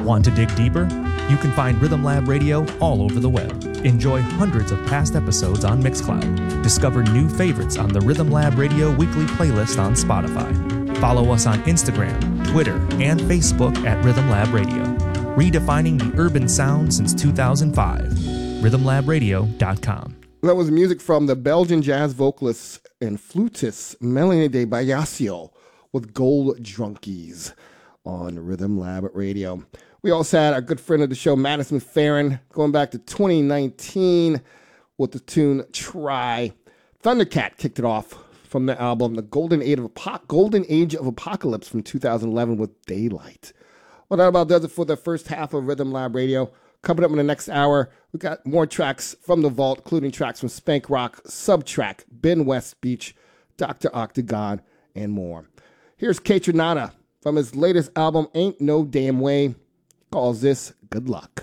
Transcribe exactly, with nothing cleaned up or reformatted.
Want to dig deeper? You can find Rhythm Lab Radio all over the web. Enjoy hundreds of past episodes on Mixcloud. Discover new favorites on the Rhythm Lab Radio weekly playlist on Spotify. Follow us on Instagram, Twitter, and Facebook at Rhythm Lab Radio. Redefining the urban sound since two thousand five. rhythm lab radio dot com. That was music from the Belgian jazz vocalist and flutist Melanie de Bayasio with Gold Drunkies on Rhythm Lab Radio. We also had our good friend of the show, Madison Farron, going back to twenty nineteen with the tune Try. Thundercat kicked it off from the album The Golden Age of, Apo- Golden Age of Apocalypse from two thousand eleven with Daylight. Well, that about does it for the first half of Rhythm Lab Radio. Coming up in the next hour, we got more tracks from the vault, including tracks from Spank Rock, Subtrack, Ben West Beach, Doctor Octagon, and more. Here's Kaytranada from his latest album, Ain't No Damn Way. Calls this Good Luck.